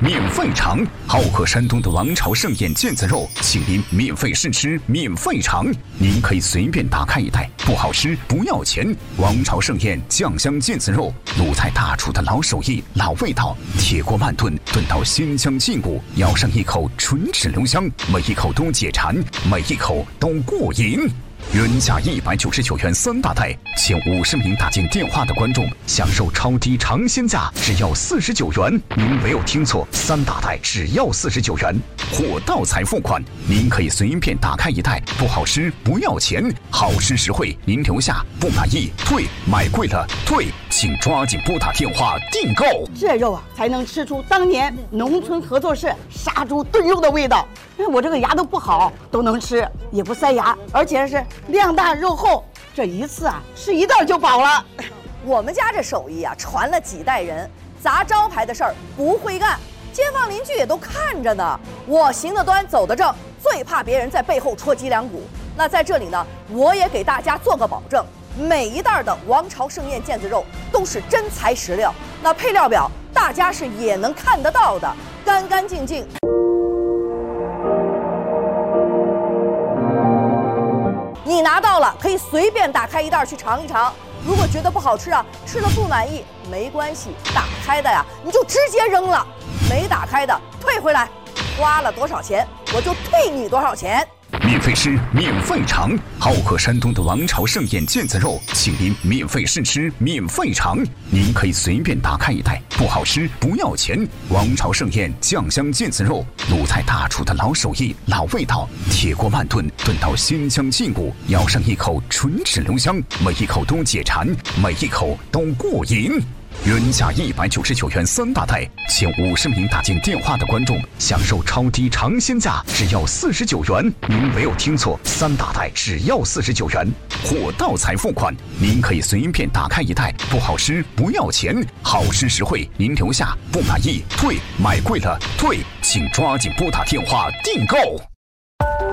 免费尝，好客山东的王朝盛宴腱子肉，请您免费试吃，免费尝。您可以随便打开一袋，不好吃不要钱。王朝盛宴酱香腱子肉，鲁菜大厨的老手艺、老味道，铁锅慢炖，炖到鲜香劲骨，咬上一口唇齿留香，每一口都解馋，每一口都过瘾。原价199元3大袋，前50名打进电话的观众享受超低尝鲜价，只要49元。您没有听错，3大袋只要49元，货到才付款。您可以随便打开一袋，不好吃不要钱，好吃实惠。您留下，不满意退，买贵了退，请抓紧拨打电话订购。 这肉啊，才能吃出当年农村合作社杀猪炖肉的味道。我这个牙都不好，都能吃，也不塞牙，而且是量大肉厚，这一次啊吃一袋就饱了。 我们家这手艺啊传了几代人，砸招牌的事儿不会干，街坊邻居也都看着呢。我行得端走得正，最怕别人在背后戳脊梁骨。那在这里呢，我也给大家做个保证，每一袋的王朝盛宴腱子肉都是真材实料，那配料表大家是也能看得到的，干干净净。你拿到了，可以随便打开一袋去尝一尝。如果觉得不好吃啊，吃了不满意没关系，打开的呀你就直接扔了，没打开的退回来，花了多少钱我就退你多少钱。 免费吃，免费尝，好客山东的王朝盛宴腱子肉，请您免费试吃，免费尝。您可以随便打开一袋，不好吃不要钱。王朝盛宴酱香腱子肉，鲁菜大厨的老手艺、老味道，铁锅慢炖，炖到鲜香劲骨，咬上一口唇齿留香，每一口都解馋，每一口都过瘾。原价199元3大袋，前50名打进电话的观众享受超低尝鲜价，只要49元。您没有听错，3大袋只要49元，货到才付款。您可以随便打开一袋，不好吃不要钱，好吃实惠。您留下，不满意退，买贵了退，请抓紧拨打电话订购。